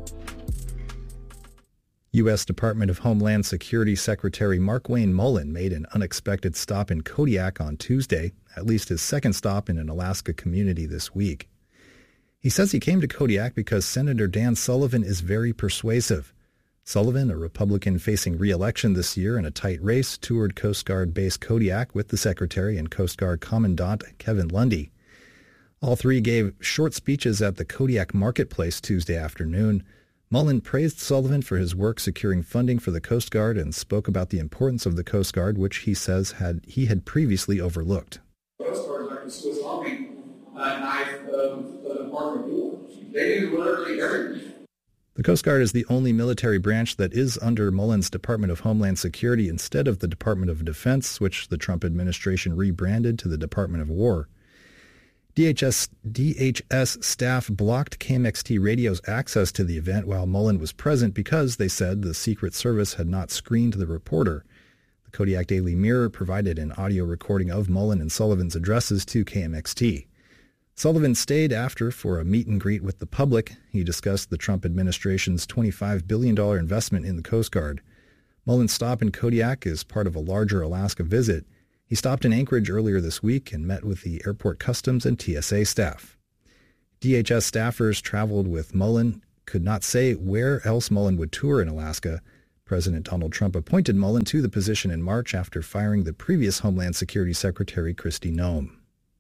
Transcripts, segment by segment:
U.S. Department of Homeland Security Secretary Markwayne Mullin made an unexpected stop in Kodiak on Tuesday, at least his second stop in an Alaska community this week. He says he came to Kodiak because Senator Dan Sullivan is very persuasive. Sullivan, a Republican facing re-election this year in a tight race, toured Coast Guard Base Kodiak with the Secretary and Coast Guard Commandant Kevin Lundy. All three gave short speeches at the Kodiak Marketplace Tuesday afternoon. Mullin praised Sullivan for his work securing funding for the Coast Guard and spoke about the importance of the Coast Guard, which he says he had previously overlooked. The Coast Guard is like the Swiss Army knife of the Department of War. They do literally everything. The Coast Guard is the only military branch that is under Mullin's Department of Homeland Security instead of the Department of Defense, which the Trump administration rebranded to the Department of War. DHS staff blocked KMXT Radio's access to the event while Mullin was present because, they said, the Secret Service had not screened the reporter. The Kodiak Daily Mirror provided an audio recording of Mullin and Sullivan's addresses to KMXT. Sullivan stayed after for a meet and greet with the public. He discussed the Trump administration's $25 billion investment in the Coast Guard. Mullin's stop in Kodiak is part of a larger Alaska visit. He stopped in Anchorage earlier this week and met with the airport customs and TSA staff. DHS staffers traveled with Mullin, could not say where else Mullin would tour in Alaska. President Donald Trump appointed Mullin to the position in March after firing the previous Homeland Security Secretary Kristi Noem.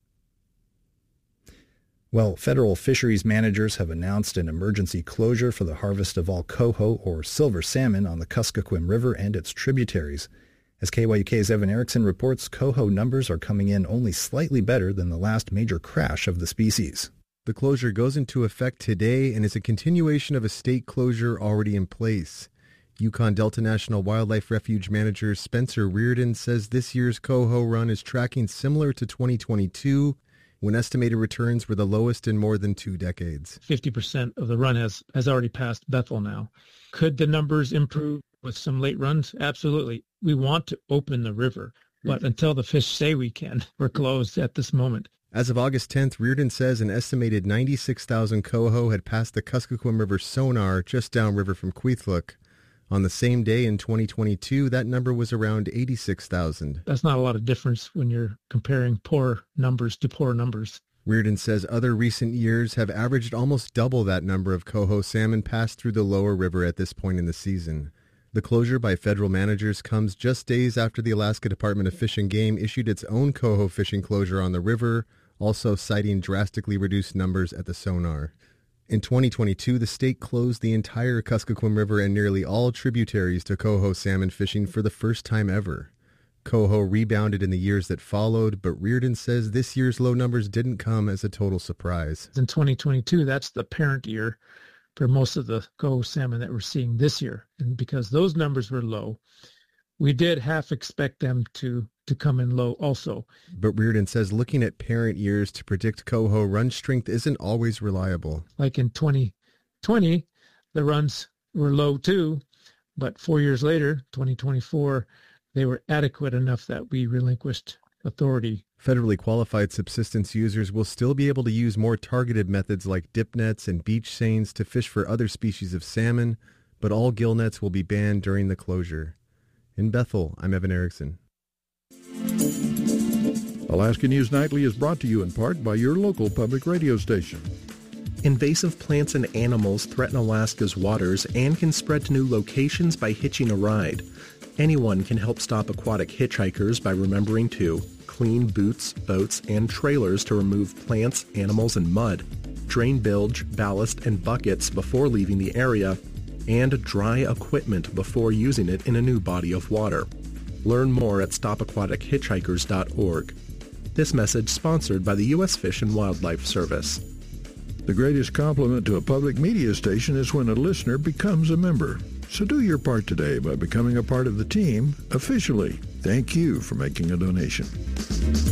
Well, federal fisheries managers have announced an emergency closure for the harvest of all coho or silver salmon on the Kuskokwim River and its tributaries. As KYUK's Evan Erickson reports, coho numbers are coming in only slightly better than the last major crash of the species. The closure goes into effect today and is a continuation of a state closure already in place. Yukon Delta National Wildlife Refuge manager Spencer Reardon says this year's coho run is tracking similar to 2022, when estimated returns were the lowest in more than 2 decades. 50% of the run has already passed Bethel now. Could the numbers improve with some late runs? Absolutely. We want to open the river, but until the fish say we can, we're closed at this moment. As of August 10th, Reardon says an estimated 96,000 coho had passed the Kuskokwim River sonar just downriver from Kwethluk. On the same day in 2022, that number was around 86,000. That's not a lot of difference when you're comparing poor numbers to poor numbers. Reardon says other recent years have averaged almost double that number of coho salmon passed through the lower river at this point in the season. The closure by federal managers comes just days after the Alaska Department of Fish and Game issued its own coho fishing closure on the river, also citing drastically reduced numbers at the sonar. In 2022, the state closed the entire Kuskokwim River and nearly all tributaries to coho salmon fishing for the first time ever. Coho rebounded in the years that followed, but Reardon says this year's low numbers didn't come as a total surprise. In 2022, that's the parent year for most of the coho salmon that we're seeing this year. And because those numbers were low, we did half expect them to come in low also. But Reardon says looking at parent years to predict coho run strength isn't always reliable. Like in 2020, the runs were low too, but 4 years later, 2024, they were adequate enough that we relinquished authority. Federally qualified subsistence users will still be able to use more targeted methods like dip nets and beach seines to fish for other species of salmon, but all gill nets will be banned during the closure. In Bethel, I'm Evan Erickson. Alaska News Nightly is brought to you in part by your local public radio station. Invasive plants and animals threaten Alaska's waters and can spread to new locations by hitching a ride. Anyone can help stop aquatic hitchhikers by remembering to clean boots, boats, and trailers to remove plants, animals, and mud, drain bilge, ballast, and buckets before leaving the area, and dry equipment before using it in a new body of water. Learn more at stopaquatichitchhikers.org. This message sponsored by the U.S. Fish and Wildlife Service. The greatest compliment to a public media station is when a listener becomes a member. So do your part today by becoming a part of the team officially. Thank you for making a donation.